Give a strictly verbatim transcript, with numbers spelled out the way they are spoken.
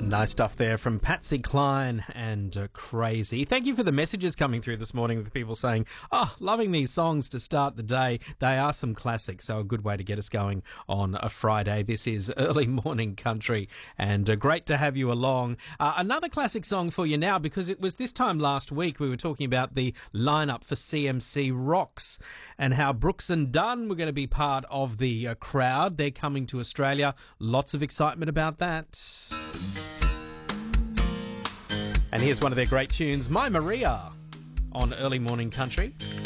Nice stuff there from Patsy Cline and uh, Crazy. Thank you for the messages coming through this morning with people saying, oh, loving these songs to start the day. They are some classics, so a good way to get us going on a Friday. This is Early Morning Country, and uh, great to have you along. Uh, another classic song for you now, because it was this time last week we were talking about the lineup for C M C Rocks and how Brooks and Dunn were going to be part of the uh, crowd. They're coming to Australia. Lots of excitement about that. And here's one of their great tunes, My Maria, on Early Morning Country.